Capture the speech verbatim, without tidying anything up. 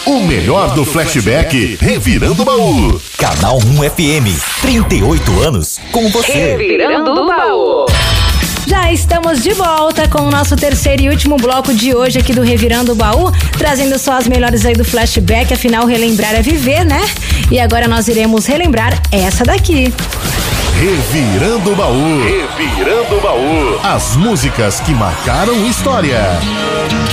O melhor do flashback, Revirando o Baú. Canal um F M, trinta e oito anos com você. Revirando o Baú. Já estamos de volta com o nosso terceiro e último bloco de hoje aqui do Revirando o Baú, trazendo só as melhores aí do flashback, afinal relembrar é viver, né? E agora nós iremos relembrar essa daqui. Revirando o Baú. Revirando o Baú. As músicas que marcaram história.